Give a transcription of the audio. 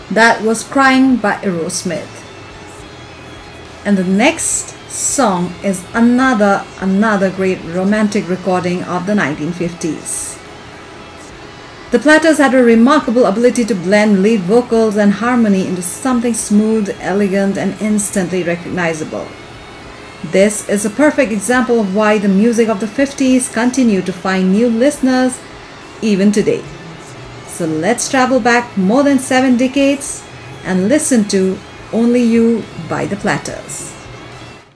That was Crying by Aerosmith. And the next song is another great romantic recording of the 1950s. The Platters had a remarkable ability to blend lead vocals and harmony into something smooth, elegant, and instantly recognizable. This is a perfect example of why the music of the 50s continue to find new listeners even today. So let's travel back more than 7 decades and listen to Only You by the Platters.